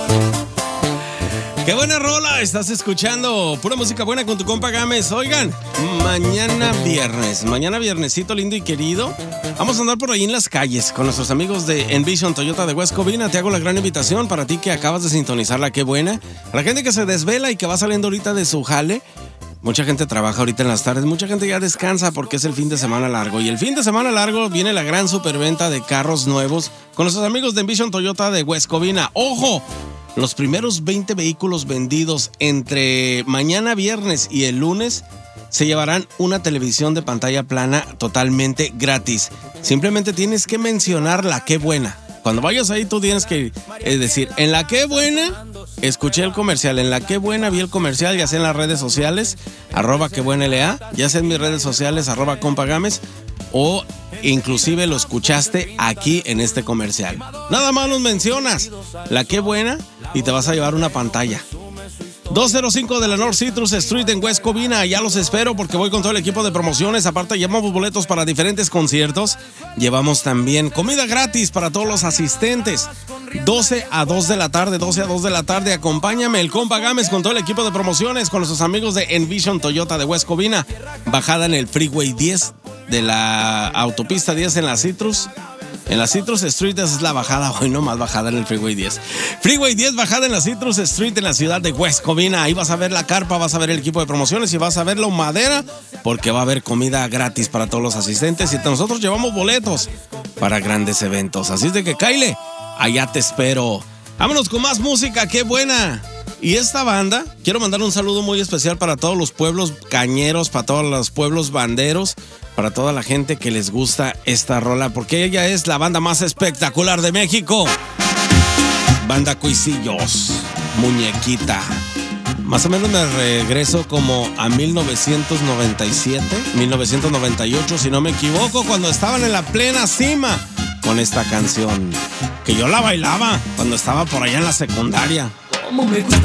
Qué buena rola, estás escuchando pura música buena con tu compa Gámez. Oigan, mañana viernesito lindo y querido, vamos a andar por ahí en las calles con nuestros amigos de Envision Toyota de West Covina. Te hago la gran invitación para ti que acabas de sintonizar la Qué Buena, la gente que se desvela y que va saliendo ahorita de su jale. Mucha gente trabaja ahorita en las tardes, mucha gente ya descansa porque es el fin de semana largo. Y el fin de semana largo viene la gran superventa de carros nuevos con nuestros amigos de Envision Toyota de West Covina. ¡Ojo! Los primeros 20 vehículos vendidos entre mañana viernes y el lunes se llevarán una televisión de pantalla plana totalmente gratis. Simplemente tienes que mencionar la Qué Buena. Cuando vayas ahí tú tienes que decir, en la Qué Buena escuché el comercial, en la Qué Buena vi el comercial, ya sea en las redes sociales, @quebuenala, ya sea en mis redes sociales, @compagames, o inclusive lo escuchaste aquí en este comercial. Nada más nos mencionas la Qué Buena y te vas a llevar una pantalla. 205 de la North Citrus Street en West Covina. Ya los espero porque voy con todo el equipo de promociones. Aparte, llevamos boletos para diferentes conciertos. Llevamos también comida gratis para todos los asistentes. 12 a 2 de la tarde. Acompáñame, el compa Gámez, con todo el equipo de promociones, con nuestros amigos de Envision Toyota de West Covina. Bajada en el Freeway 10 de la autopista 10 en la Citrus. En la Citrus Street es la bajada, hoy no más bajada en el Freeway 10. Freeway 10, bajada en la Citrus Street en la ciudad de West Covina. Ahí vas a ver la carpa, vas a ver el equipo de promociones y vas a ver la humadera porque va a haber comida gratis para todos los asistentes y nosotros llevamos boletos para grandes eventos. Así es de que cáile, allá te espero. Vámonos con más música, Qué Buena. Y esta banda, quiero mandar un saludo muy especial para todos los pueblos cañeros, para todos los pueblos banderos, para toda la gente que les gusta esta rola, porque ella es la banda más espectacular de México. Banda Cuisillos, Muñequita. Más o menos me regreso como a 1997, 1998, si no me equivoco, cuando estaban en la plena cima con esta canción, que yo la bailaba cuando estaba por allá en la secundaria.